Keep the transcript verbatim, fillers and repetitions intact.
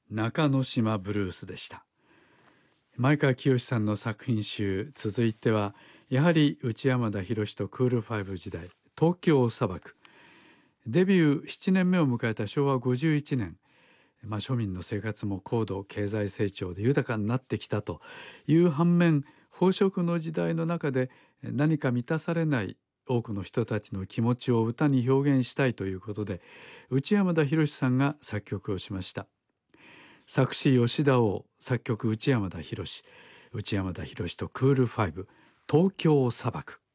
中之島ブルースでした。前川清さんの作品集、続いてはやはり内山田洋とクールファイブ時代、東京砂漠。デビューななねんめを迎えたしょうわごじゅういちねん、まあ、庶民の生活も高度経済成長で豊かになってきたという反面、飽食の時代の中で何か満たされない多くの人たちの気持ちを歌に表現したいということで、内山田洋さんが作曲をしました。作詞吉田王、作曲内山田洋、内山田洋とクールファイブ、東京砂漠。